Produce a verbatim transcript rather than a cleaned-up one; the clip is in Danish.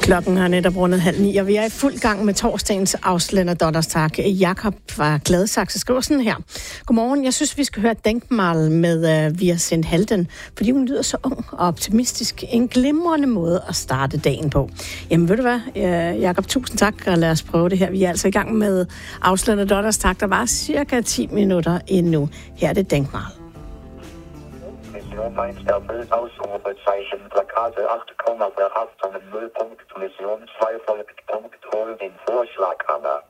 Klokken har netop rundet halv ni, og vi er i fuld gang med torsdagens Ausländer Donnerstag. Jakob fra Gladsaxe skriver sådan her. Godmorgen, jeg synes, vi skal høre Denkmal med uh, Vi har sendt Halden, fordi hun lyder så ung og optimistisk. En glimrende måde at starte dagen på. Jamen ved du hvad, uh, Jakob, tusind tak, og lad os prøve det her. Vi er altså i gang med Ausländer Donnerstag. Der var cirka ti minutter endnu. Her er det Denkmal. Mission eins der Bild Ausrufezeichen Plakate acht Komma Behaftungen null Punkt Mission zwei folgt Punkt hol den Vorschlaghammer.